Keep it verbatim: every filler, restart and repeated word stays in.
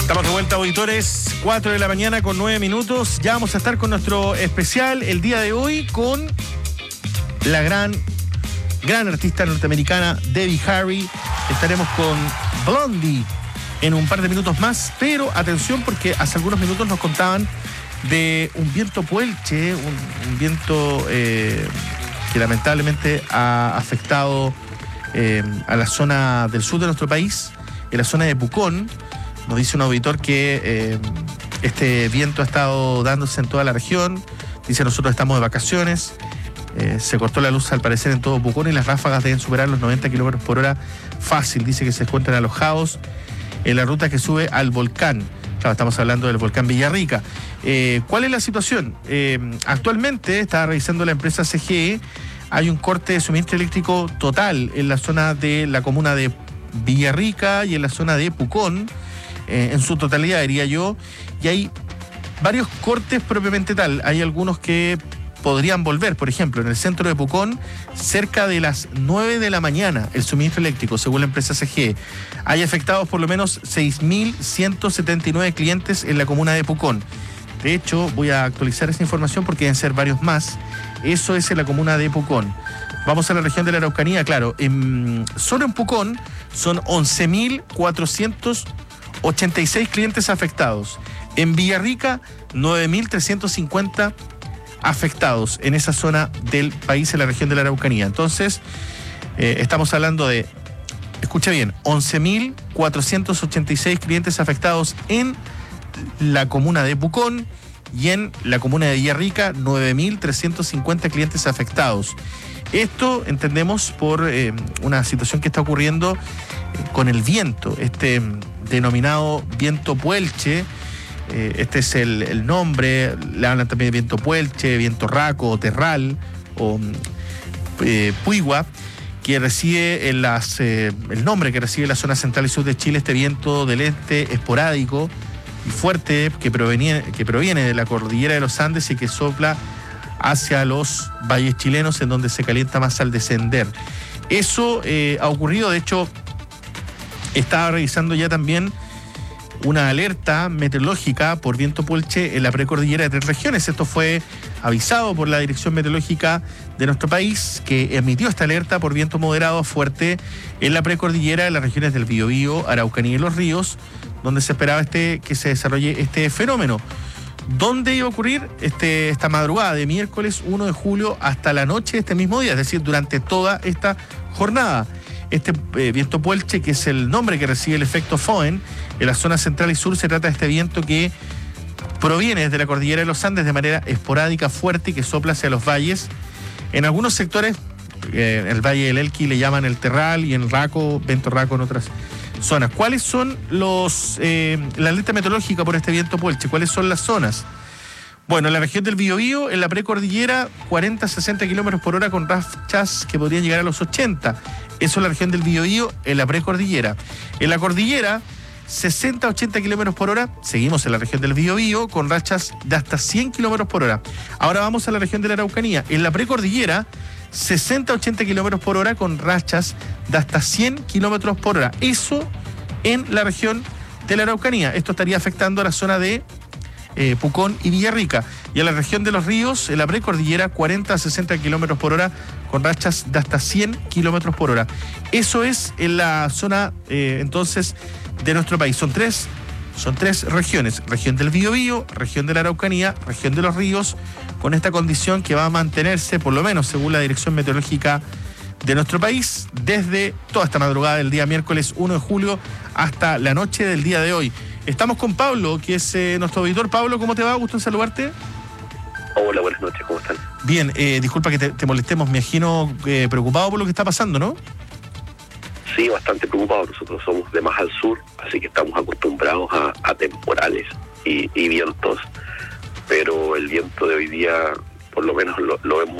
Estamos de vuelta, auditores, cuatro de la mañana con nueve minutos. Ya vamos a estar con nuestro especial el día de hoy con la gran, gran artista norteamericana Debbie Harry. Estaremos con Blondie en un par de minutos más, pero atención porque hace algunos minutos nos contaban de un viento puelche, un, un viento eh, que lamentablemente ha afectado eh, a la zona del sur de nuestro país, en la zona de Pucón. Nos dice un auditor que eh, este viento ha estado dándose en toda la región. Dice, nosotros estamos de vacaciones. Eh, se cortó la luz al parecer en todo Pucón y las ráfagas deben superar los noventa kilómetros por hora fácil. Dice que se encuentran alojados en la ruta que sube al volcán. Claro, estamos hablando del volcán Villarrica. Eh, ¿Cuál es la situación? Eh, actualmente, estaba revisando la empresa C G E, hay un corte de suministro eléctrico total en la zona de la comuna de Villarrica y en la zona de Pucón. Eh, en su totalidad, diría yo, y hay varios cortes propiamente tal. Hay algunos que podrían volver, por ejemplo, en el centro de Pucón, cerca de las nueve de la mañana, el suministro eléctrico, según la empresa C G E. Hay afectados por lo menos seis mil ciento setenta y nueve clientes en la comuna de Pucón. De hecho, voy a actualizar esa información porque deben ser varios más. Eso es en la comuna de Pucón. Vamos a la región de la Araucanía, claro. En, solo en Pucón son once mil cuatrocientos ochenta y seis clientes afectados. En Villarrica, nueve mil trescientos cincuenta afectados en esa zona del país, en la región de la Araucanía. Entonces, eh, estamos hablando de, escucha bien, once mil cuatrocientos ochenta y seis clientes afectados en la comuna de Pucón y en la comuna de Villarrica, nueve mil trescientos cincuenta clientes afectados. Esto entendemos por eh, una situación que está ocurriendo eh, con el viento, este denominado viento puelche. Eh, este es el, el nombre, le hablan también de viento puelche, viento raco o terral o eh, puigua, que recibe en las, eh, el nombre que recibe en la zona central y sur de Chile, este viento del este esporádico y fuerte que proviene, que proviene de la cordillera de los Andes y que sopla hacia los valles chilenos, en donde se calienta más al descender. Eso eh, ha ocurrido. De hecho, estaba revisando ya también una alerta meteorológica por viento puelche en la precordillera de tres regiones. Esto fue avisado por la Dirección Meteorológica de nuestro país, que emitió esta alerta por viento moderado a fuerte en la precordillera, en las regiones del Biobío, Araucanía y Los Ríos, donde se esperaba este, que se desarrolle este fenómeno. ¿Dónde iba a ocurrir? Este, esta madrugada de miércoles uno de julio hasta la noche de este mismo día, es decir, durante toda esta jornada. Este eh, viento puelche, que es el nombre que recibe el efecto Foehn, en la zona central y sur se trata de este viento que proviene desde la cordillera de los Andes de manera esporádica, fuerte y que sopla hacia los valles. En algunos sectores, eh, el Valle del Elqui le llaman el terral y en Raco, viento raco en otras zonas. ¿Cuáles son los eh, la alerta meteorológica por este viento puelche? ¿Cuáles son las zonas? Bueno, en la región del Biobío, en la precordillera, cuarenta a sesenta kilómetros por hora con rachas que podrían llegar a los ochenta. Eso es la región del Biobío, en la precordillera. En la cordillera, sesenta a ochenta kilómetros por hora. Seguimos en la región del Biobío con rachas de hasta cien kilómetros por hora. Ahora vamos a la región de la Araucanía. En la precordillera, sesenta a ochenta kilómetros por hora con rachas de hasta cien kilómetros por hora. Eso en la región de la Araucanía. Esto estaría afectando a la zona de eh, Pucón y Villarrica. Y a la región de los ríos, en la precordillera, cuarenta a sesenta kilómetros por hora con rachas de hasta cien kilómetros por hora. Eso es en la zona, eh, entonces, de nuestro país. Son tres, son tres regiones. Región del Biobío, región de la Araucanía, región de los ríos, con esta condición que va a mantenerse, por lo menos según la Dirección Meteorológica de nuestro país, desde toda esta madrugada del día miércoles uno de julio hasta la noche del día de hoy. Estamos con Pablo, que es eh, nuestro auditor. Pablo, ¿cómo te va? Gusto en saludarte. Hola, buenas noches, ¿cómo están? Bien, eh, disculpa que te, te molestemos, me imagino eh, preocupado por lo que está pasando, ¿no? Sí, bastante preocupado. Nosotros somos de más al sur, así que estamos acostumbrados a, a temporales y, y vientos, pero el viento de hoy día, por lo menos lo, lo vemos